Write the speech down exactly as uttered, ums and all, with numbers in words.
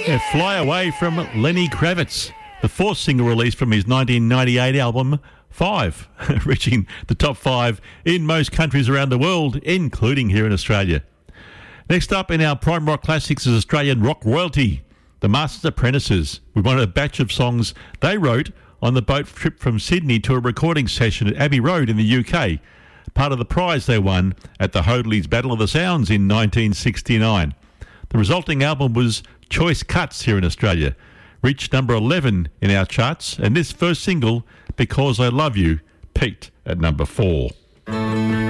Yeah, Fly Away from Lenny Kravitz, the fourth single released from his nineteen ninety-eight album Five, reaching the top five in most countries around the world, including here in Australia. Next up in our Prime Rock Classics is Australian rock royalty, the Masters Apprentices. We wanted a batch of songs they wrote on the boat trip from Sydney to a recording session at Abbey Road in the U K, part of the prize they won at the Hoadley's Battle of the Sounds in nineteen sixty-nine. The resulting album was Choice Cuts here in Australia, reached number eleven in our charts, and this first single, Because I Love You, peaked at number four.